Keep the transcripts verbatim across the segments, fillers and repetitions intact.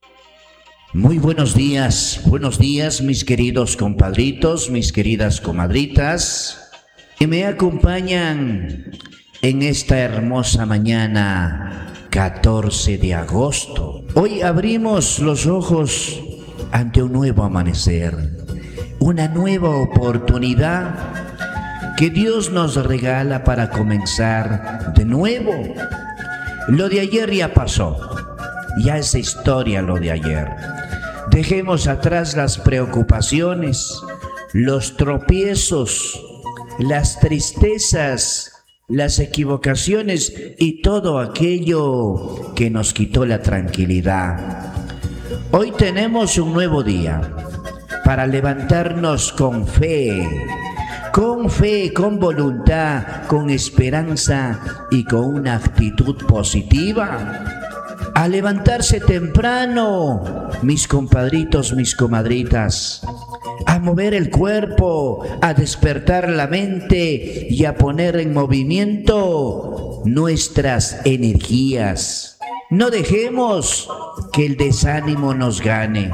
Muy buenos días, buenos días mis queridos compadritos, mis queridas comadritas que me acompañan en esta hermosa mañana catorce de agosto. Hoy abrimos los ojos ante un nuevo amanecer, una nueva oportunidad que Dios nos regala para comenzar de nuevo. Lo de ayer ya pasó, ya es historia lo de ayer. Dejemos atrás las preocupaciones, los tropiezos, las tristezas, las equivocaciones y todo aquello que nos quitó la tranquilidad. Hoy tenemos un nuevo día para levantarnos con fe, con fe, con voluntad, con esperanza y con una actitud positiva. A levantarse temprano, mis compadritos, mis comadritas, a mover el cuerpo, a despertar la mente y a poner en movimiento nuestras energías. No dejemos que el desánimo nos gane.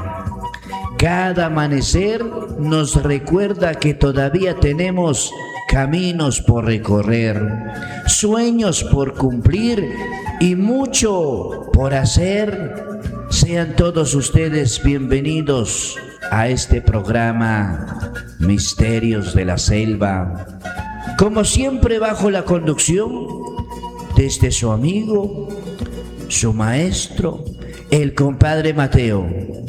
Cada amanecer nos recuerda que todavía tenemos caminos por recorrer, sueños por cumplir y mucho por hacer. Sean todos ustedes bienvenidos a este programa Misterios de la Selva, como siempre bajo la conducción de este su amigo, su maestro, el compadre Mateo,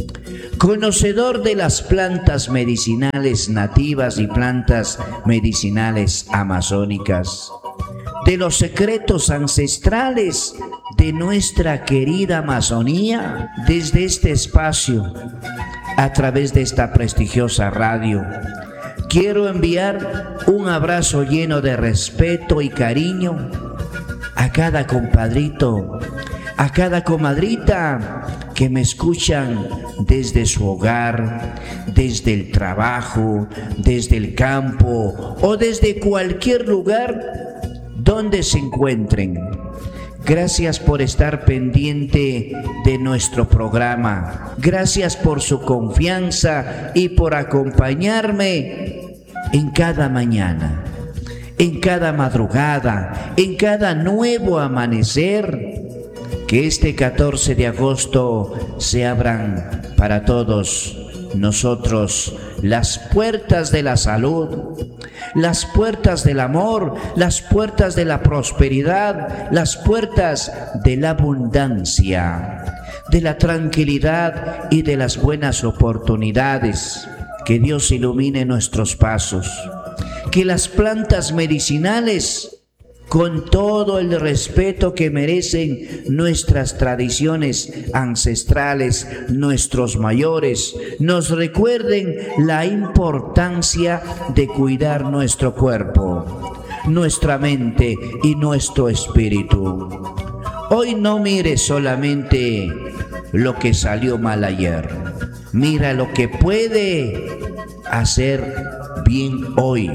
conocedor de las plantas medicinales nativas y plantas medicinales amazónicas, de los secretos ancestrales de nuestra querida Amazonía. Desde este espacio, a través de esta prestigiosa radio, quiero enviar un abrazo lleno de respeto y cariño a cada compadrito, a cada comadrita que me escuchan desde su hogar, desde el trabajo, desde el campo o desde cualquier lugar donde se encuentren. Gracias por estar pendiente de nuestro programa. Gracias por su confianza y por acompañarme en cada mañana, en cada madrugada, en cada nuevo amanecer. Que este catorce de agosto se abran para todos nosotros las puertas de la salud, las puertas del amor, las puertas de la prosperidad, las puertas de la abundancia, de la tranquilidad y de las buenas oportunidades. Que Dios ilumine nuestros pasos, que las plantas medicinales, con todo el respeto que merecen nuestras tradiciones ancestrales, nuestros mayores, nos recuerden la importancia de cuidar nuestro cuerpo, nuestra mente y nuestro espíritu. Hoy no mire solamente lo que salió mal ayer, mira lo que puede hacer bien hoy.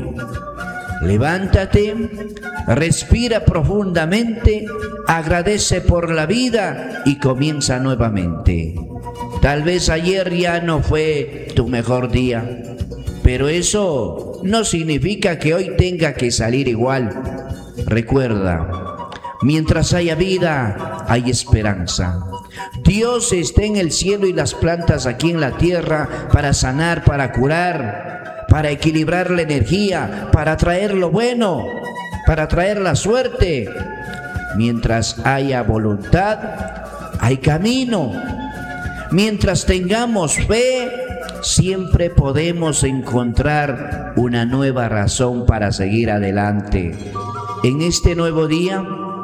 Levántate, respira profundamente, agradece por la vida y comienza nuevamente. Tal vez ayer ya no fue tu mejor día, pero eso no significa que hoy tenga que salir igual. Recuerda, mientras haya vida, hay esperanza. Dios está en el cielo y las plantas aquí en la tierra para sanar, para curar, para equilibrar la energía, para traer lo bueno, para traer la suerte. Mientras haya voluntad, hay camino. Mientras tengamos fe, siempre podemos encontrar una nueva razón para seguir adelante. En este nuevo día,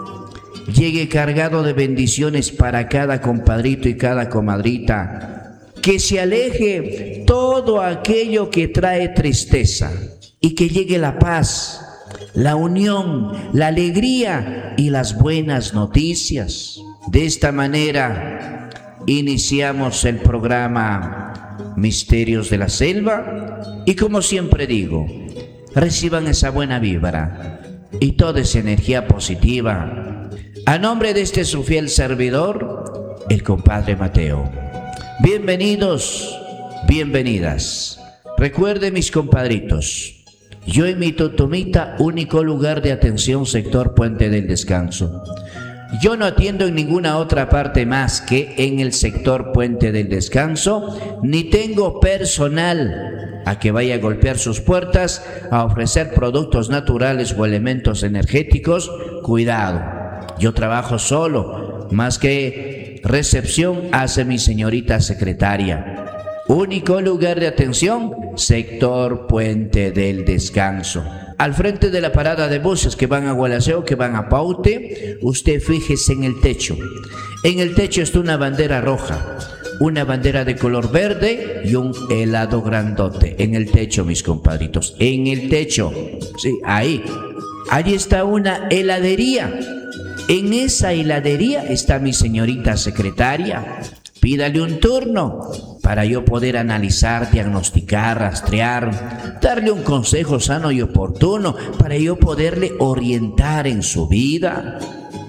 llegue cargado de bendiciones para cada compadrito y cada comadrita. Que se aleje todo aquello que trae tristeza y que llegue la paz, la unión, la alegría y las buenas noticias. De esta manera iniciamos el programa Misterios de la Selva y, como siempre digo, reciban esa buena vibra y toda esa energía positiva. A nombre de este su fiel servidor, el compadre Mateo. Bienvenidos, bienvenidas. Recuerden, mis compadritos, yo en mi Totomita, único lugar de atención sector Puente del Descanso. Yo no atiendo en ninguna otra parte más que en el sector Puente del Descanso, ni tengo personal a que vaya a golpear sus puertas a ofrecer productos naturales o elementos energéticos. Cuidado, yo trabajo solo, más que recepción hace mi señorita secretaria. Único lugar de atención, sector Puente del Descanso. Al frente de la parada de buses que van a Gualaceo, que van a Paute, usted fíjese en el techo. En el techo está una bandera roja, una bandera de color verde y un helado grandote. En el techo, mis compadritos, en el techo, sí, ahí. Allí está una heladería. En esa heladería está mi señorita secretaria. Pídale un turno para yo poder analizar, diagnosticar, rastrear, darle un consejo sano y oportuno para yo poderle orientar en su vida.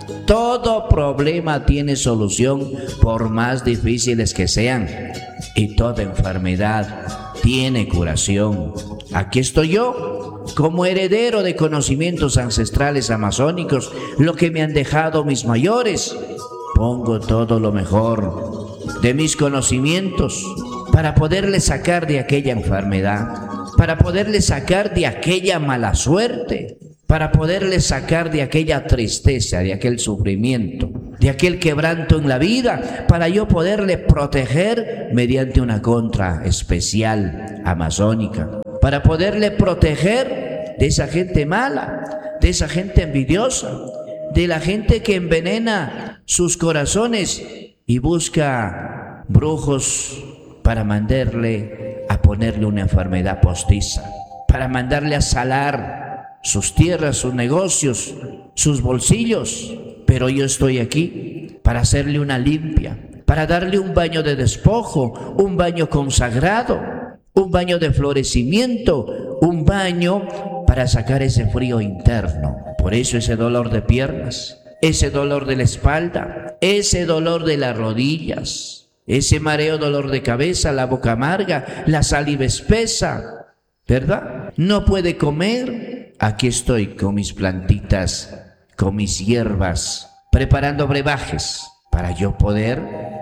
Todo problema tiene solución, por más difíciles que sean, y toda enfermedad tiene curación. Aquí estoy yo, como heredero de conocimientos ancestrales amazónicos, lo que me han dejado mis mayores. Pongo todo lo mejor de mis conocimientos para poderle sacar de aquella enfermedad, para poderle sacar de aquella mala suerte, para poderle sacar de aquella tristeza, de aquel sufrimiento, de aquel quebranto en la vida, para yo poderle proteger mediante una contra especial amazónica, para poderle proteger de esa gente mala, de esa gente envidiosa, de la gente que envenena sus corazones y busca brujos para mandarle a ponerle una enfermedad postiza, para mandarle a salar sus tierras, sus negocios, sus bolsillos. Pero yo estoy aquí para hacerle una limpia, para darle un baño de despojo, un baño consagrado, un baño de florecimiento, un baño para sacar ese frío interno. Por eso ese dolor de piernas, ese dolor de la espalda, ese dolor de las rodillas, ese mareo, dolor de cabeza, la boca amarga, la saliva espesa, ¿verdad? No puede comer. Aquí estoy con mis plantitas, con mis hierbas, preparando brebajes para yo poder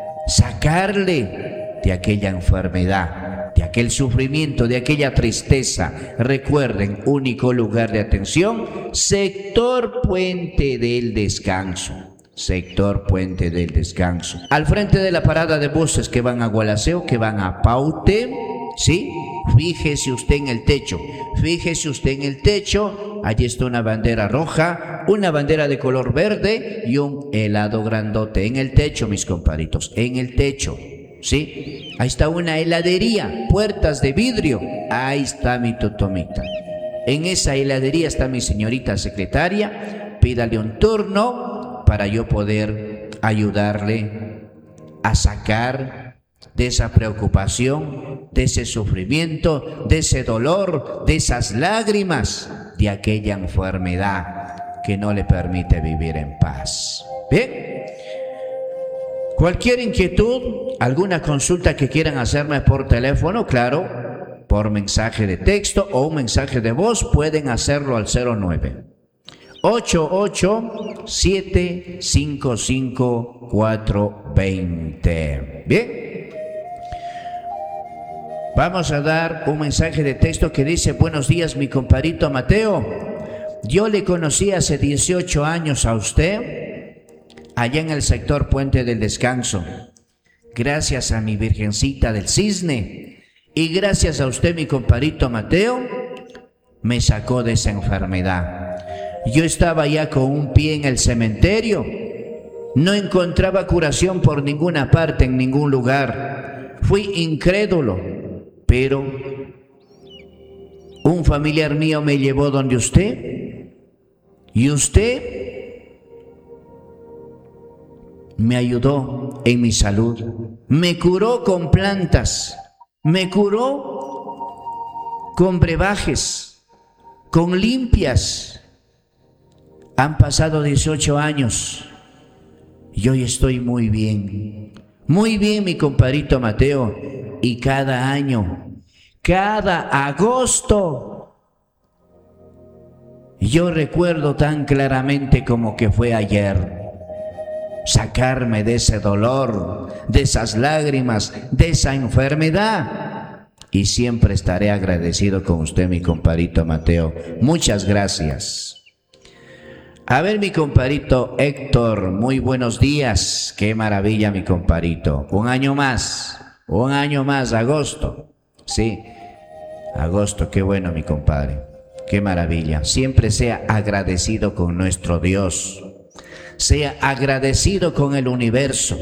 sacarle de aquella enfermedad, de aquel sufrimiento, de aquella tristeza. Recuerden, único lugar de atención, sector Puente del Descanso. Sector Puente del Descanso. Al frente de la parada de buses que van a Gualaceo, que van a Paute, ¿sí? Fíjese usted en el techo, fíjese usted en el techo, allí está una bandera roja, una bandera de color verde y un helado grandote. En el techo, mis compadritos, en el techo, ¿sí? Ahí está una heladería, puertas de vidrio, ahí está mi Totomita. En esa heladería está mi señorita secretaria. Pídale un turno para yo poder ayudarle a sacar de esa preocupación, de ese sufrimiento, de ese dolor, de esas lágrimas, de aquella enfermedad que no le permite vivir en paz. Bien, cualquier inquietud, alguna consulta que quieran hacerme por teléfono, claro, por mensaje de texto o un mensaje de voz, pueden hacerlo al cero nueve ocho ocho siete cinco cinco cuatro dos cero. Bien, vamos a dar un mensaje de texto que dice: buenos días, mi compadrito Mateo. Yo le conocí hace dieciocho años a usted allá en el sector Puente del Descanso, gracias a mi Virgencita del Cisne, y gracias a usted, mi compadrito Mateo, me sacó de esa enfermedad. Yo estaba ya con un pie en el cementerio, no encontraba curación por ninguna parte, en ningún lugar. Fui incrédulo, pero un familiar mío me llevó donde usted, y usted me ayudó en mi salud, me curó con plantas, me curó con brebajes, con limpias. Han pasado dieciocho años y hoy estoy muy bien. Muy bien, mi compadrito Mateo. Y cada año, cada agosto, yo recuerdo tan claramente como que fue ayer, sacarme de ese dolor, de esas lágrimas, de esa enfermedad. Y siempre estaré agradecido con usted, mi compadrito Mateo. Muchas gracias. A ver, mi compadrito Héctor, muy buenos días. Qué maravilla, mi compadrito. Un año más, un año más, agosto. Sí, agosto, qué bueno, mi compadre. Qué maravilla. Siempre sea agradecido con nuestro Dios. Sea agradecido con el universo.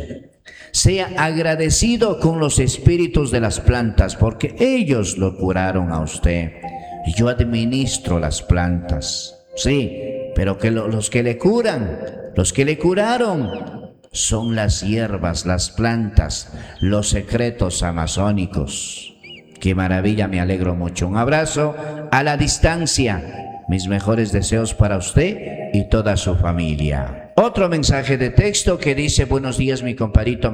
Sea agradecido con los espíritus de las plantas, porque ellos lo curaron a usted. Yo administro las plantas. Sí, pero que lo, los que le curan, los que le curaron, son las hierbas, las plantas, los secretos amazónicos. Qué maravilla, me alegro mucho. Un abrazo a la distancia. Mis mejores deseos para usted y toda su familia. Otro mensaje de texto que dice: buenos días, mi compadrito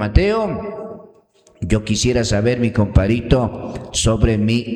Mateo. Yo quisiera saber, mi compadrito, sobre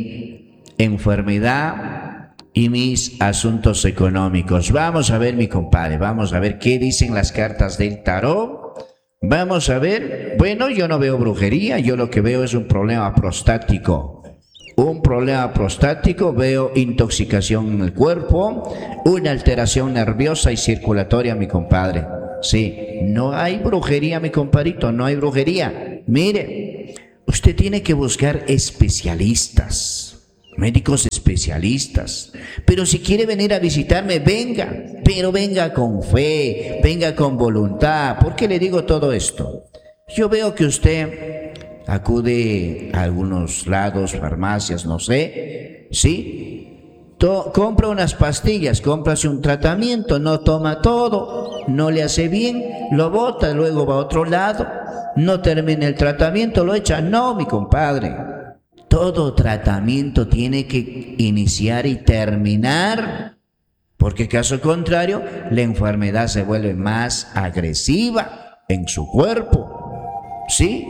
mi enfermedad y mis asuntos económicos. Vamos a ver, mi compadre, vamos a ver qué dicen las cartas del tarot. Vamos a ver. Bueno, yo no veo brujería, yo lo que veo es un problema prostático. Un problema prostático, veo intoxicación en el cuerpo, una alteración nerviosa y circulatoria, mi compadre. Sí, no hay brujería, mi compadrito, no hay brujería. Mire, usted tiene que buscar especialistas, médicos especialistas. Pero si quiere venir a visitarme, venga, pero venga con fe, venga con voluntad. ¿Por qué le digo todo esto? Yo veo que usted acude a algunos lados, farmacias, no sé, ¿sí? To- compra unas pastillas, cómprase un tratamiento, no toma todo, no le hace bien, lo bota, luego va a otro lado, no termina el tratamiento, lo echa. No, mi compadre, todo tratamiento tiene que iniciar y terminar, porque caso contrario, la enfermedad se vuelve más agresiva en su cuerpo, ¿sí?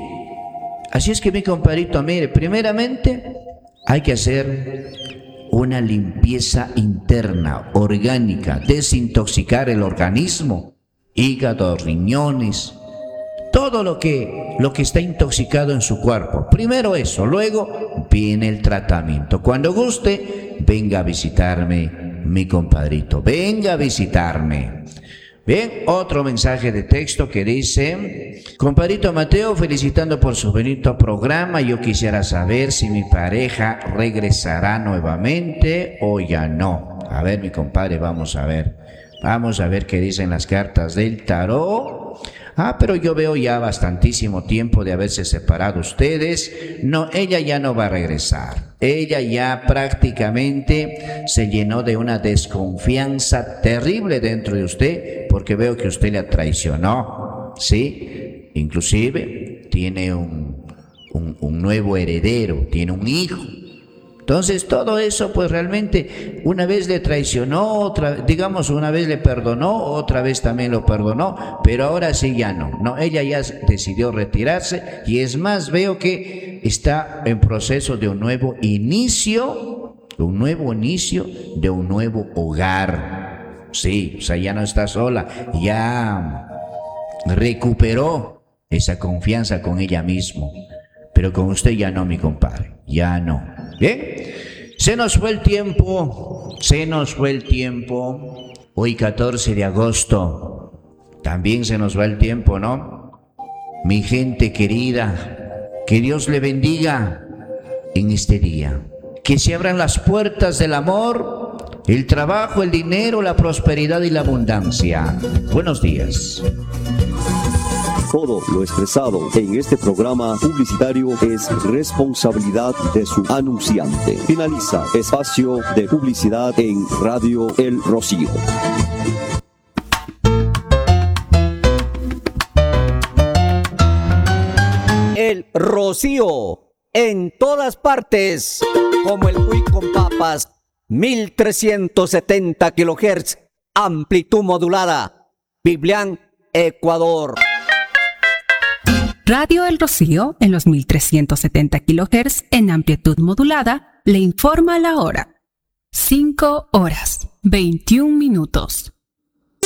Así es que, mi compadrito, mire, primeramente hay que hacer una limpieza interna, orgánica, desintoxicar el organismo, hígado, riñones, todo lo que, lo que está intoxicado en su cuerpo. Primero eso, luego viene el tratamiento. Cuando guste, venga a visitarme, mi compadrito, venga a visitarme. Bien, otro mensaje de texto que dice: compadrito Mateo, felicitando por su bonito programa. Yo quisiera saber si mi pareja regresará nuevamente o ya no. A ver, mi compadre, vamos a ver. Vamos a ver qué dicen las cartas del tarot. Ah, pero yo veo ya bastantísimo tiempo de haberse separado ustedes. No, ella ya no va a regresar. Ella ya prácticamente se llenó de una desconfianza terrible dentro de usted, porque veo que usted la traicionó, ¿sí? Inclusive tiene un, un, un nuevo heredero, tiene un hijo. Entonces todo eso, pues realmente una vez le traicionó, otra, digamos una vez le perdonó, otra vez también lo perdonó, pero ahora sí ya no, no, ella ya decidió retirarse y es más, veo que está en proceso de un nuevo inicio, un nuevo inicio de un nuevo hogar. Sí, o sea, ya no está sola, ya recuperó esa confianza con ella misma, pero con usted ya no, mi compadre, ya no. Bien, se nos fue el tiempo, se nos fue el tiempo. Hoy catorce de agosto, también se nos va el tiempo, ¿no? Mi gente querida, que Dios le bendiga en este día. Que se abran las puertas del amor, el trabajo, el dinero, la prosperidad y la abundancia. Buenos días. Todo lo expresado en este programa publicitario es responsabilidad de su anunciante. Finaliza espacio de publicidad en Radio El Rocío. El Rocío, en todas partes, como el Cuy con papas, mil trescientos setenta kilohertz, amplitud modulada, Biblián, Ecuador. Radio El Rocío, en los mil trescientos setenta kilohertz en amplitud modulada, le informa la hora. cinco horas, veintiún minutos.